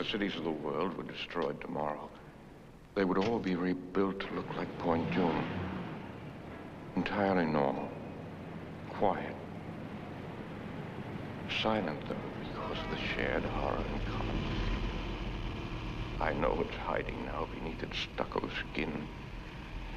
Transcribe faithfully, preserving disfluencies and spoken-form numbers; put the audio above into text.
cities of the world were destroyed tomorrow, they would all be rebuilt to look like Point Dume. Entirely normal. Quiet. Silent, though, because of the shared horror in common. I know it's hiding now beneath its stucco skin.